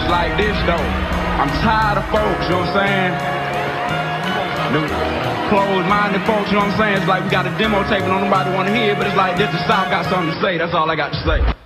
like this, though. I'm tired of folks, you know what I'm saying? Them closed-minded folks, you know what I'm saying? It's like we got a demo tape and nobody want to hear it, but it's like this, the South got something to say. That's all I got to say.